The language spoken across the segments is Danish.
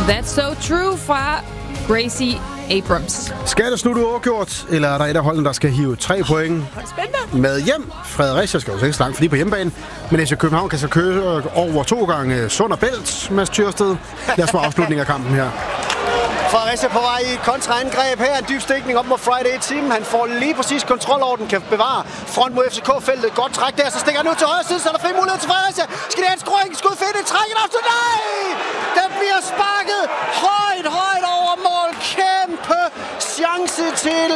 That's So True fra Gracie Abrams. Skal det slutte uafgjort, eller er der et af holdene, der skal hive 3 point med hjem? Fredericia skal jo så ikke så langt, fordi på hjemmebane. Men FC København kan så køre over 2 gange Sund og Bælt, Mads Tyrsted. Lad os få afslutning af kampen her. Fredericia på vej i et kontraangreb her. En dyb stikning op mod Friday Team. Han får lige præcis kontrol over den, kan bevare front mod FCK-feltet. Godt træk der, så stikker han ud til højre side, så er der fri mulighed til Fredericia. Skal det have en skruing? Skud fedt, det trækker op til nej! Den bliver sparket højt over mål. Kæmpe chance til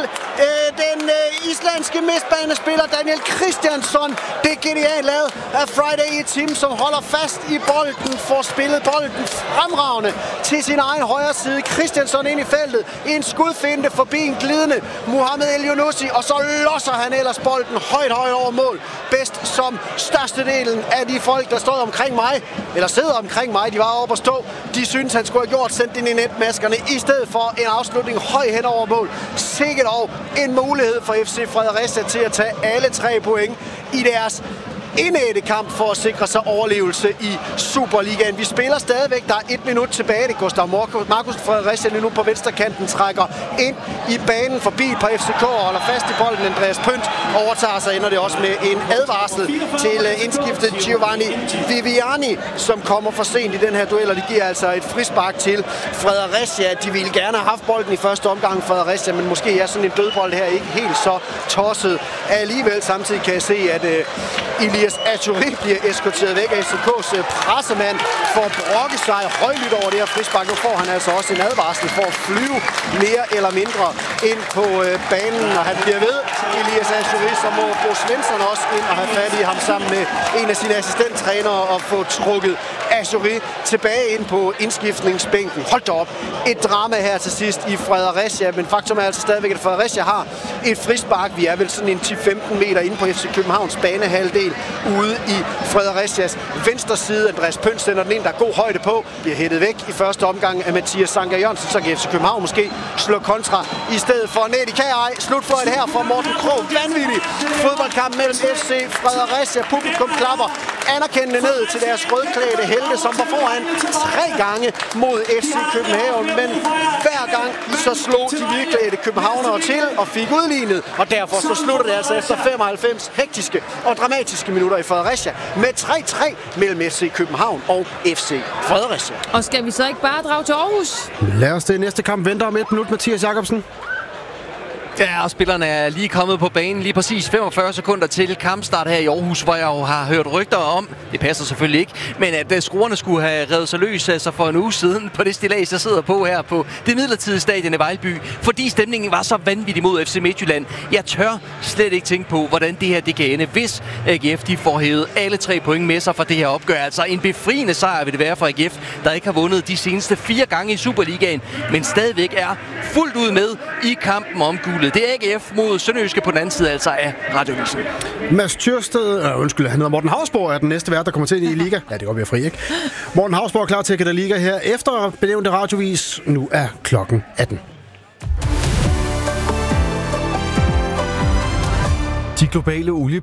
den islandske midtbanespiller Daniel Christiansson. Det er genialt lavet af Friday Team, som holder fast i bolden, får spillet bolden fremragende til sin egen højre side. Christiansson ind i feltet, en skudfinte forbi en glidende Mohamed El Younousi, og så losser han ellers bolden højt over mål. Bedst som størstedelen af de folk, der stod omkring mig, eller sidder omkring mig, de var oppe at stå, de synes han skulle have gjort, sendt ind i netmaskerne, i stedet for en afslutning højt hen over mål. Sikkert og en mulighed for FC Fredericia til at tage alle 3 point i deres indætte kamp for at sikre sig overlevelse i Superligaen. Vi spiller stadigvæk. Der er 1 minut tilbage. Det Gustav Markus Fredericia nu på venstre kanten trækker ind i banen forbi et par FCK og holder fast i bolden. Andreas Pønt overtager, så ender det også med en advarsel til indskiftet Giovanni Viviani, som kommer for sent i den her duel, og det giver altså et frispark til Fredericia. De ville gerne have haft bolden i første omgang, Fredericia, men måske er sådan en dødbold her ikke helt så tosset alligevel. Samtidig kan jeg se, at Elias Achouri bliver eskorteret væk af FCK's pressemand for at brokke sig højlydt over det her frispark. Nu får han altså også en advarsel for at flyve mere eller mindre ind på banen, og han bliver ved. Elias Achouri, så må Bo Svensson også ind og have fat i ham sammen med en af sine assistenttrænere og få trukket Achouri tilbage ind på indskiftningsbænken. Hold da op. Et drama her til sidst i Fredericia, men faktum er altså stadigvæk, at Fredericia har et frispark. Vi er vel sådan en 10-15 meter inde på FC Københavns banehalvdel ude i Fredericias venstre side. Andreas Pønt sender den ind, der er god højde på. Bliver hættet væk i første omgang af Mathias Sanker Jørgensen, så kan FC København måske slå kontra i stedet for Nedi Kajaj. Slutfløjt her fra Morten Krog. Vanvittig fodboldkamp mellem FC Fredericia. Publikum klapper anerkendende ned til deres rødklædte helte, som var foran 3 gange mod FC København. Men hver gang så slog de hvidklædte københavnere til og fik udlignet. Og derfor så slutter det altså efter 95 hektiske og dramatiske minutter i Fredericia med 3-3 mellem FC København og FC Fredericia. Og skal vi så ikke bare drage til Aarhus? Lad os det. Næste kamp venter om 1 minut, Mathias Jacobsen. Ja, og spillerne er lige kommet på banen lige præcis 45 sekunder til kampstart her i Aarhus, hvor jeg jo har hørt rygter om, det passer selvfølgelig ikke, men at skruerne skulle have revet sig løs altså for en uge siden på det stillads, jeg sidder på her på det midlertidige stadion i Vejlby, fordi stemningen var så vanvittig mod FC Midtjylland. Jeg tør slet ikke tænke på, hvordan det her det kan ende, hvis AGF de får hævet alle 3 point med sig for det her opgør. Altså en befriende sejr vil det være for AGF, der ikke har vundet de seneste 4 gange i Superligaen, men stadigvæk er fuldt ud med i kampen om guldet. Det er AGF mod Sønderjyske på den anden side, altså af Radioavisen. Mads Tyrsted, han hedder Morten Hausborg, er den næste vært, der kommer til i Liga. Ja, det går vi fri, ikke? Morten Hausborg er klar til at gætte Liga her efter benævnte radiovis. Nu er klokken 18. De globale olie